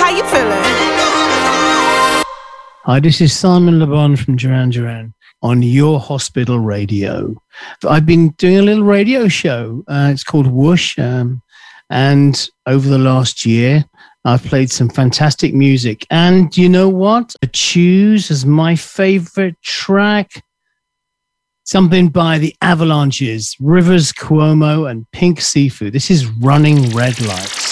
How you feeling? Hi, this is Simon Le Bon from Duran Duran on Your Hospital Radio. I've been doing a little radio show. It's called Whoosh. And over the last year, I've played some fantastic music. And you know what? I choose as my favorite track something by the Avalanches, Rivers Cuomo and Pink Seafood. This is Running Red Lights.